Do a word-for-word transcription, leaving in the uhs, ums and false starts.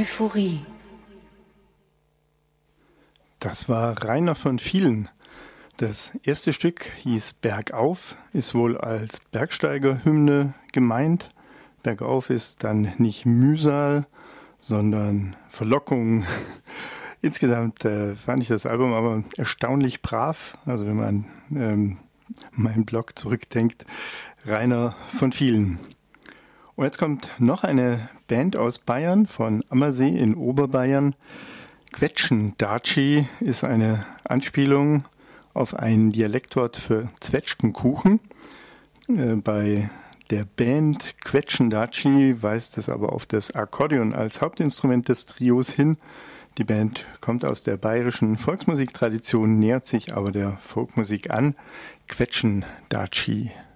Euphorie. Das war Rainer von Vielen. Das erste Stück hieß Bergauf, ist wohl als Bergsteigerhymne gemeint. Bergauf ist dann nicht Mühsal, sondern Verlockung. Insgesamt äh, fand ich das Album aber erstaunlich brav. Also wenn man ähm, meinen Blog zurückdenkt, Rainer von Vielen. Und jetzt kommt noch eine Band aus Bayern, von Ammersee in Oberbayern. Quetschen-Daci ist eine Anspielung auf ein Dialektwort für Zwetschgenkuchen. Äh, bei der Band Quetschen-Daci weist es aber auf das Akkordeon als Hauptinstrument des Trios hin. Die Band kommt aus der bayerischen Volksmusiktradition, nähert sich aber der Folkmusik an. Quetschen-Daci.